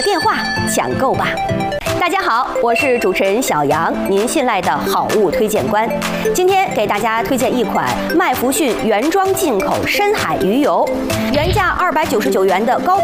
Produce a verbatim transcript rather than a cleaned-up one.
电话抢购吧。大家好，我是主持人小杨，您信赖的好物推荐官。今天给大家推荐一款麦福逊原装进口深海鱼油，原价二百九十九元的高